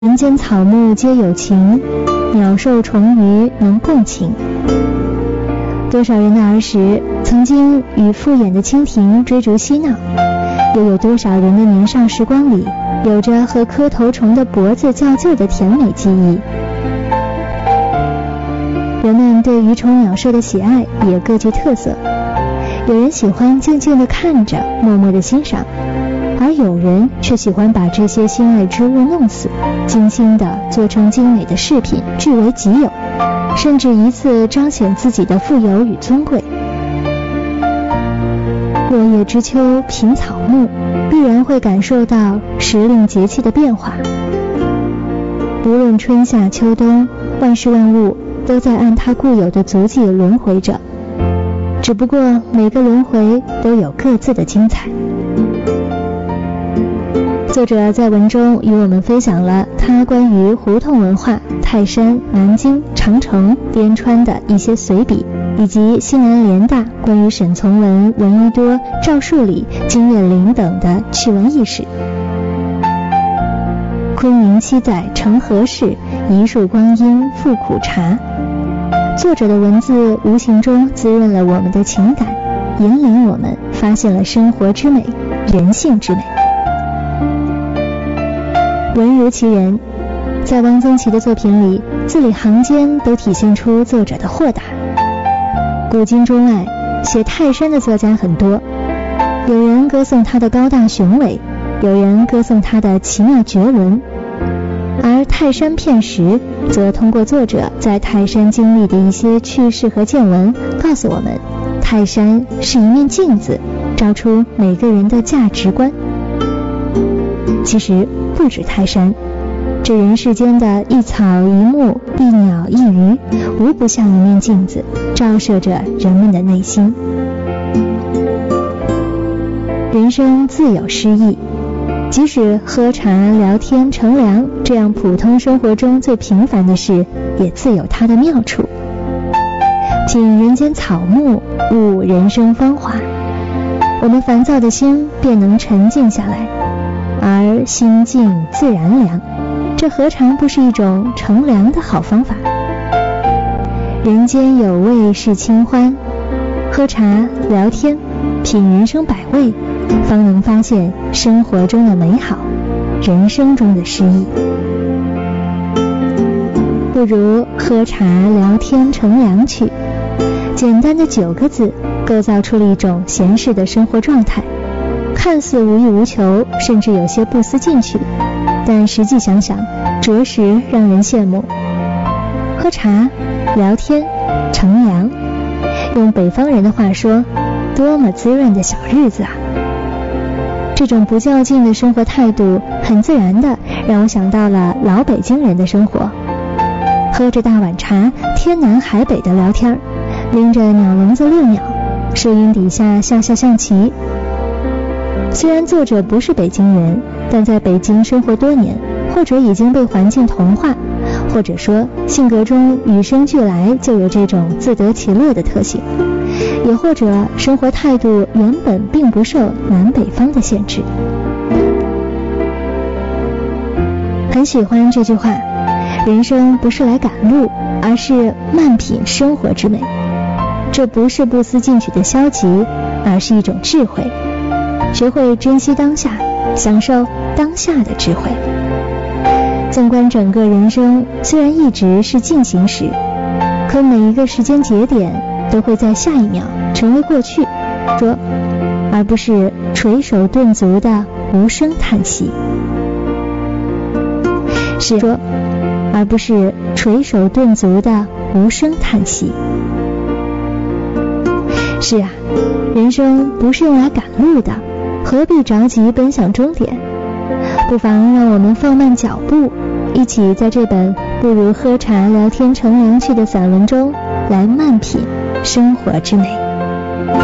人间草木皆有情，鸟兽虫鱼能共情。多少人的儿时曾经与复眼的蜻蜓追逐嬉闹，又有多少人的年少时光里有着和磕头虫的脖子较劲的甜美记忆。人们对鱼虫鸟兽的喜爱也各具特色，有人喜欢静静地看着，默默地欣赏，而有人却喜欢把这些心爱之物弄死，精心地做成精美的饰品，据为己有，甚至以此彰显自己的富有与尊贵。落叶知秋，品草木，必然会感受到时令节气的变化。无论春夏秋冬，万事万物都在按它固有的足迹轮回着，只不过每个轮回都有各自的精彩。作者在文中与我们分享了他关于胡同文化、泰山、南京、长城、滇川的一些随笔，以及西南联大关于沈从文、闻一多、赵树理、金岳霖等的趣闻轶事。昆明七载成何事，一树光阴复苦茶。作者的文字无形中滋润了我们的情感，引领我们发现了生活之美，人性之美。文如其人，在汪曾祺的作品里，字里行间都体现出作者的豁达。古今中外，写泰山的作家很多，有人歌颂他的高大雄伟，有人歌颂他的奇妙绝伦，而泰山片时则通过作者在泰山经历的一些趣事和见闻，告诉我们泰山是一面镜子，照出每个人的价值观。其实不止泰山，这人世间的一草一木、一鸟一鱼，无不像一面镜子，照射着人们的内心。人生自有诗意，即使喝茶、聊天、乘凉这样普通生活中最平凡的事，也自有它的妙处。品人间草木，悟人生芳华，我们烦躁的心便能沉静下来，而心静自然凉，这何尝不是一种乘凉的好方法？人间有味是清欢，喝茶聊天，品人生百味，方能发现生活中的美好，人生中的诗意。不如喝茶聊天乘凉去，简单的9个字构造出了一种闲适的生活状态，看似无欲无求，甚至有些不思进取，但实际想想着实让人羡慕。喝茶聊天乘凉，用北方人的话说，多么滋润的小日子啊！这种不较劲的生活态度，很自然的让我想到了老北京人的生活，喝着大碗茶，天南海北的聊天，拎着鸟笼子遛鸟，树荫底下下象棋。虽然作者不是北京人，但在北京生活多年，或者已经被环境同化，或者说性格中与生俱来就有这种自得其乐的特性，也或者生活态度原本并不受南北方的限制。很喜欢这句话，人生不是来赶路，而是慢品生活之美。这不是不思进取的消极，而是一种智慧，学会珍惜当下，享受当下的智慧。纵观整个人生，虽然一直是进行时，可每一个时间节点都会在下一秒成为过去，而不是垂手顿足的无声叹息。而不是垂手顿足的无声叹息。是啊，人生不是用来赶路的，何必着急奔向终点？不妨让我们放慢脚步，一起在这本不如喝茶聊天乘凉去的散文中，来慢品生活之美。